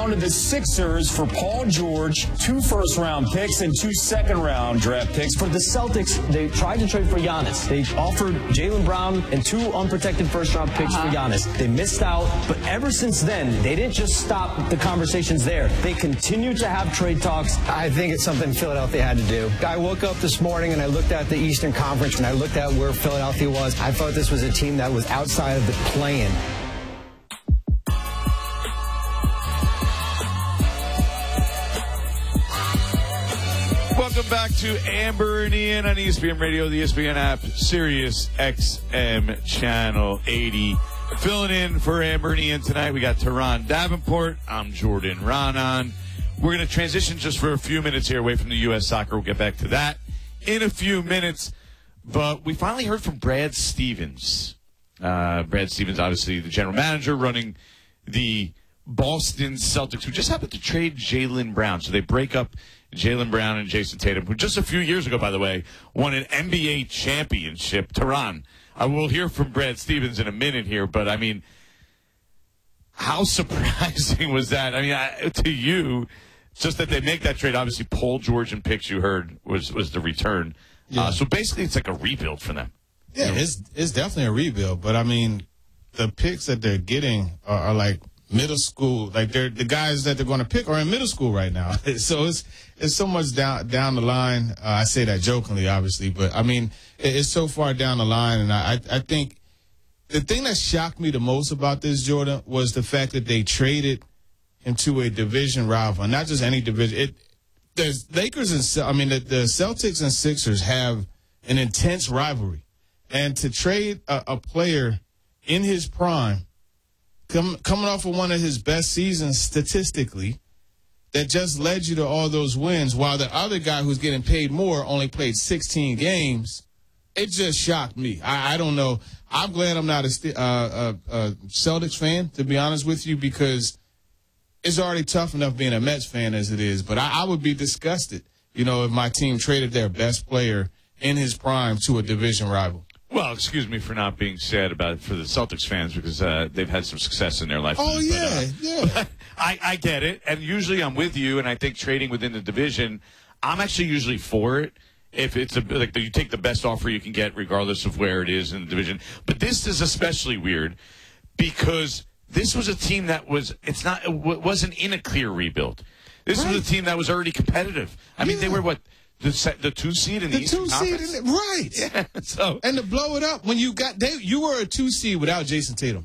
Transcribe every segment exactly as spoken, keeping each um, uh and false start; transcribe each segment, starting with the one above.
down to the Sixers for Paul George, two first-round picks and two second-round draft picks. For the Celtics, they tried to trade for Giannis. They offered Jaylen Brown and two unprotected first-round picks uh-huh. for Giannis. They missed out, but ever since then, they didn't just stop the conversations there. They continue to have trade talks. I think it's something Philadelphia had to do. I woke up this morning and I looked at the Eastern Conference and I looked at where Philadelphia was. I thought this was a team that was outside of the play-in. Welcome back to Amber and Ian on E S P N Radio, the E S P N app, Sirius X M Channel eighty. Filling in for Amber and Ian tonight, we got Teron Davenport. I'm Jordan Raanan. We're going to transition just for a few minutes here away from the U S soccer. We'll get back to that in a few minutes. But we finally heard from Brad Stevens. Uh, Brad Stevens, obviously the general manager running the Boston Celtics, who just happened to trade Jaylen Brown. So they break up Jaylen Brown and Jason Tatum, who just a few years ago, by the way, won an N B A championship. Teron, I will hear from Brad Stevens in a minute here, but I mean, how surprising was that? I mean, I, to you, just that they make that trade. Obviously, Paul George and picks you heard was, was the return. Yeah. Uh, so basically, it's like a rebuild for them. Yeah, you know? it's it's definitely a rebuild. But I mean, the picks that they're getting are, are like middle school. Like they're the guys that they're going to pick are in middle school right now. So it's it's so much down down the line. Uh, I say that jokingly, obviously, but I mean, it, it's so far down the line, and I I think the thing that shocked me the most about this, Jordan, was the fact that they traded into a division rival, not just any division. It there's Lakers and I mean the, the Celtics and Sixers have an intense rivalry, and to trade a, a player in his prime, come, coming off of one of his best seasons statistically, that just led you to all those wins, while the other guy who's getting paid more only played sixteen games. It just shocked me. I, I don't know. I'm glad I'm not a, uh, a, a Celtics fan, to be honest with you, because it's already tough enough being a Mets fan as it is. But I, I would be disgusted, you know, if my team traded their best player in his prime to a division rival. Well, excuse me for not being sad about it for the Celtics fans, because uh, they've had some success in their life. Oh, yeah, but, uh, yeah. I, I get it. And usually I'm with you, and I think trading within the division, I'm actually usually for it. If it's a, like you take the best offer you can get, regardless of where it is in the division. But this is especially weird because this was a team that was it's not it wasn't in a clear rebuild. This right. was a team that was already competitive. I yeah. mean, they were what the set, the two seed in the, the Eastern two Conference? seed, in the, right? Yeah. So and to blow it up when you got they, you were a two seed without Jason Tatum.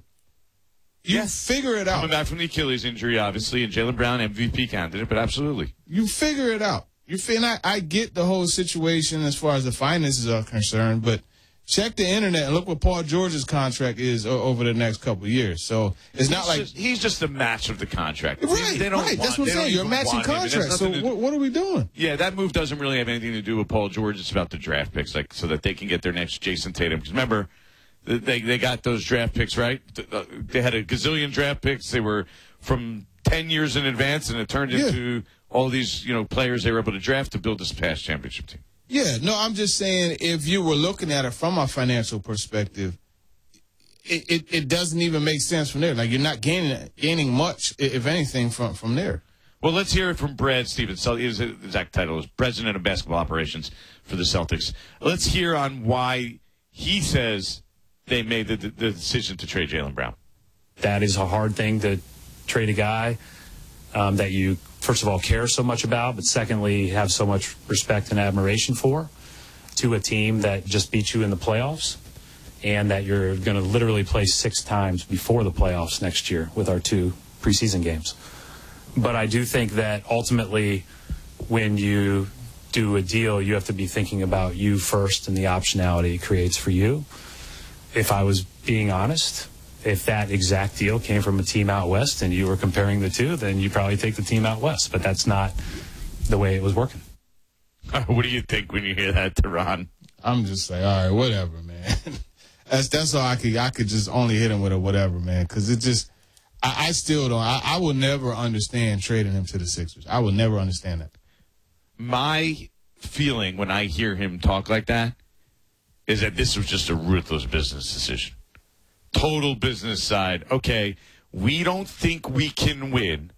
You yes. figure it out. Coming back from the Achilles injury, obviously, and Jaylen Brown M V P candidate, but absolutely, you figure it out. You feel I, I get the whole situation as far as the finances are concerned, but check the internet and look what Paul George's contract is o- over the next couple of years. So it's he's not like just, he's just a match of the contract. Right, they don't right. Want, That's what I'm saying. You're a matching contract. So what, what are we doing? Yeah, that move doesn't really have anything to do with Paul George. It's about the draft picks, like so that they can get their next Jason Tatum. Because remember, they they got those draft picks right. They had a gazillion draft picks. They were from ten years in advance, and it turned yeah. into all these, you know, players they were able to draft to build this past championship team. Yeah, no, I'm just saying if you were looking at it from a financial perspective, it, it, it doesn't even make sense from there. Like you're not gaining gaining much, if anything, from, from there. Well, let's hear it from Brad Stevens. His exact title is President of Basketball Operations for the Celtics. Let's hear on why he says they made the, the, the decision to trade Jaylen Brown. That is a hard thing to trade a guy um, that you, first of all, care so much about, but secondly, have so much respect and admiration for, to a team that just beat you in the playoffs and that you're going to literally play six times before the playoffs next year with our two preseason games. But I do think that ultimately when you do a deal, you have to be thinking about you first and the optionality it creates for you. If I was being honest, if that exact deal came from a team out west and you were comparing the two, then you probably take the team out west. But that's not the way it was working. What do you think when you hear that, Teron? I'm just like, all right, whatever, man. that's that's all I could. I could just only hit him with a whatever, man, because it just. I, I still don't. I, I will never understand trading him to the Sixers. I will never understand that. My feeling when I hear him talk like that is that this was just a ruthless business decision. Total business side. Okay, we don't think we can win,